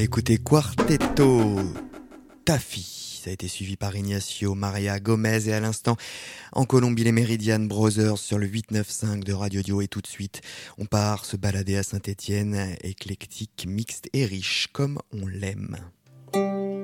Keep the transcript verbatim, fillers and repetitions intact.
a écouté Quartetto Tafi. Ça a été suivi par Ignacio Maria Gomez et à l'instant, en Colombie, les Meridian Brothers sur le huit neuf cinq de Radio Dio. Et tout de suite, on part se balader à Saint-Étienne, éclectique, mixte et riche comme on l'aime.